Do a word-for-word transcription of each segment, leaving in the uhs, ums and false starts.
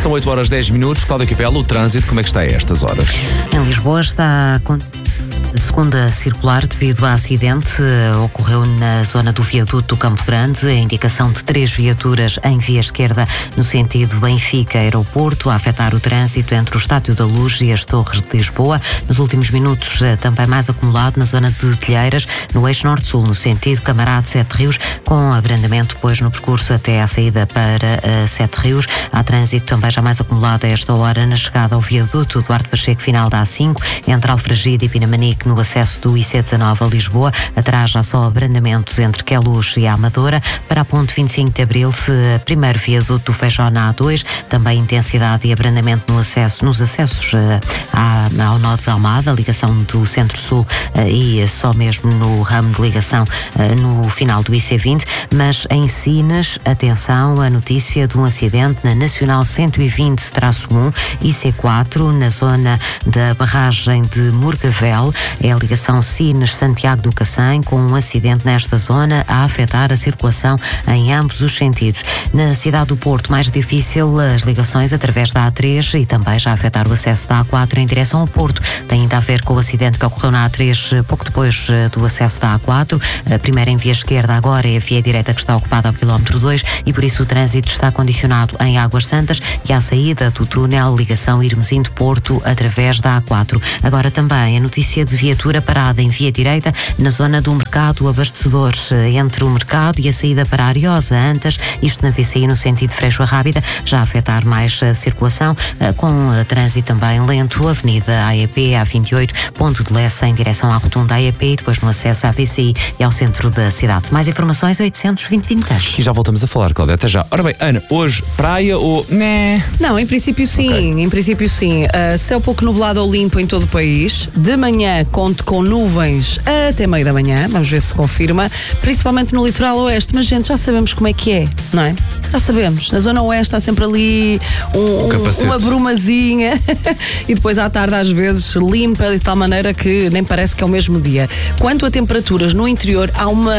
São oito horas dez minutos. Cláudia Capelo, o trânsito, como é que está a estas horas? Em Lisboa está com segunda circular devido a acidente. Ocorreu na zona do viaduto do Campo Grande. A indicação de três viaturas em via esquerda no sentido Benfica-Aeroporto a afetar o trânsito entre o Estádio da Luz e as Torres de Lisboa. Nos últimos minutos também mais acumulado na zona de Telheiras, no eixo norte-sul, no sentido Camarate Sete Rios, com abrandamento depois no percurso até à saída para uh, Sete Rios. Há trânsito também já mais acumulado a esta hora na chegada ao viaduto Duarte Pacheco, final da A cinco, entre Alfragide e Pinamanique, no acesso do I C dezanove a Lisboa. Atrás já só abrandamentos entre Queluz e a Amadora. Para a ponte vinte e cinco de Abril, primeiro viaduto do Feijó na A dois, também intensidade e abrandamento no acesso, nos acessos à, ao nó de Almada, ligação do Centro-Sul e só mesmo no ramo de ligação no final do I C vinte, mas em Sines, atenção, a notícia de um acidente na Nacional cento e vinte um, I C quatro, na zona da barragem de Morgavel. É a ligação Sines-Santiago do Cacém, com um acidente nesta zona a afetar a circulação em ambos os sentidos. Na cidade do Porto, mais difícil as ligações através da A três e também já a afetar o acesso da A quatro em direção ao Porto. Tem ainda a ver com o acidente que ocorreu na A três pouco depois do acesso da A quatro. A primeira em via esquerda agora é a via direita que está ocupada ao quilómetro dois e por isso o trânsito está condicionado em Águas Santas e à saída do túnel ligação Irmezindo-Porto através da A quatro. Agora também a notícia de viatura parada em via direita na zona do Mercado Abastecedores, entre o Mercado e a saída para a Ariosa, Antas, isto na V C I no sentido Freixo a Rábida, já a afetar mais a circulação, com a trânsito também lento, Avenida A E P, A vinte e oito, Ponte de Lessa em direção à Rotunda A E P e depois no acesso à V C I e ao centro da cidade. Mais informações, oitocentos, vinte, vinte. E já voltamos a falar, Cláudia, até já. Ora bem, Ana, hoje praia ou... Né? Não, em princípio sim, okay. em princípio sim. Uh, céu pouco nublado ou limpo em todo o país. De manhã conto com nuvens até meio da manhã, vamos ver se confirma, principalmente no litoral oeste, mas gente, já sabemos como é que é, não é? Já sabemos, na zona oeste há sempre ali um, um, uma brumazinha e depois à tarde às vezes limpa de tal maneira que nem parece que é o mesmo dia. Quanto a temperaturas no interior, há uma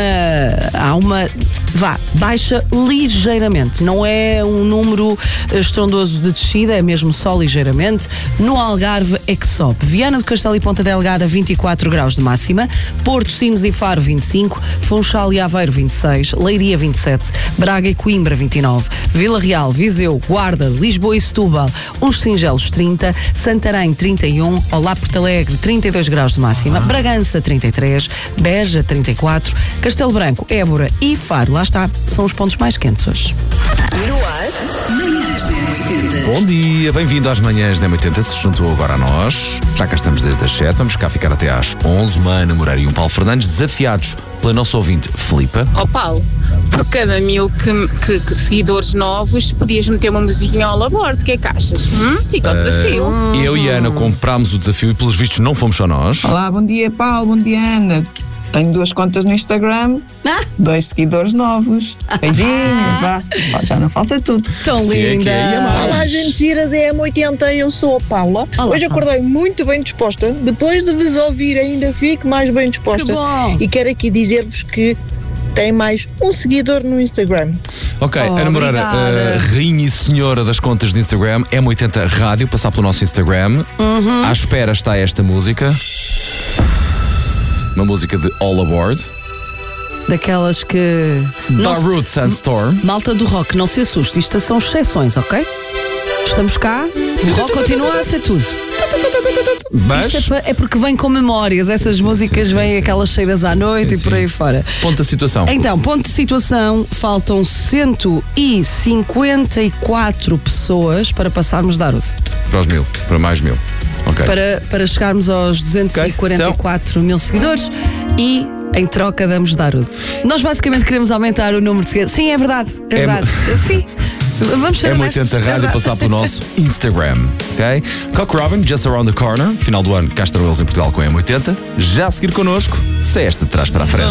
há uma, vá, baixa ligeiramente, não é um número estrondoso de descida, é mesmo só ligeiramente. No Algarve é que sobe. Viana do Castelo e Ponta Delgada vinte e quatro graus de máxima, Porto, Sines e Faro vinte e cinco, Funchal e Aveiro vinte e seis, Leiria vinte e sete, Braga e Coimbra vinte e nove, Vila Real, Viseu, Guarda, Lisboa e Setúbal uns singelos trinta, Santarém trinta e um, Olá Porto Alegre trinta e dois graus de máxima, Bragança trinta e três, Beja trinta e quatro, Castelo Branco, Évora e Faro, lá está, são os pontos mais quentes hoje. Bom dia, bem-vindo às manhãs da M oitenta, se juntou agora a nós. Já cá estamos desde as sete, vamos cá ficar até às onze. Uma Ana Moreira e um Paulo Fernandes, desafiados pela nossa ouvinte Filipa. Ó oh, Paulo, por cada mil que, que, que seguidores novos, podias meter uma musiquinha ao laborde, o que é que achas? Hum? Fica o desafio. Uh, eu e a Ana comprámos o desafio e pelos vistos não fomos só nós. Olá, bom dia Paulo, bom dia Ana. Tenho duas contas no Instagram, ah. dois seguidores novos. Beijinhos, vá. Já não falta tudo. Tão linda. É é Olá, gente gira da M oitenta, eu sou a Paula. Olá, hoje acordei Paula. muito bem disposta. Depois de vos ouvir, ainda fico mais bem disposta. Que bom. E quero aqui dizer-vos que tem mais um seguidor no Instagram. Ok, oh, Ana Moreira, uh, rainha e senhora das contas de Instagram, M oitenta Rádio, passar pelo nosso Instagram. Uhum. À espera está esta música. Uma música de All Aboard. Daquelas que... Da Roots Sandstorm. Malta do rock, não se assuste, isto são exceções, ok? Estamos cá, o rock continua a ser tudo. Mas... Isto é, é porque vem com memórias, essas sim, músicas sim, sim, vêm sim, aquelas cheiras à noite sim, e por aí sim. fora. Ponto da situação. Então, ponto de situação, faltam cento e cinquenta e quatro pessoas para passarmos da Arude. Para os mil, para mais mil. Okay. Para, para chegarmos aos duzentos e quarenta e quatro okay. mil seguidores e em troca damos Darude. Nós basicamente queremos aumentar o número de seguidores. Sim, é verdade, é, é verdade. M... Sim. Vamos ser M oitenta Rádio, passar pelo nosso Instagram, ok? Cock Robin, Just Around the Corner, final do ano, cá estarão eles em Portugal com a M oitenta. Já a seguir connosco, se esta de trás para a frente.